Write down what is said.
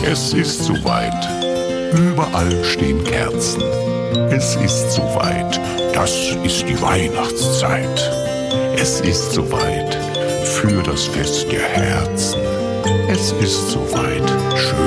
Es ist soweit, überall stehen Kerzen. Es ist soweit, das ist die Weihnachtszeit. Es ist soweit, für das Fest der Herzen. Es ist soweit, schön.